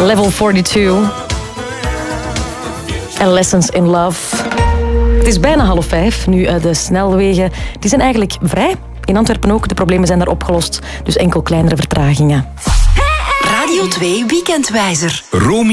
Level 42. En Lessons in Love. Het is bijna 4:30. Nu, de snelwegen die zijn eigenlijk vrij. In Antwerpen ook. De problemen zijn daar opgelost. Dus enkel kleinere vertragingen. Radio 2 Weekendwijzer.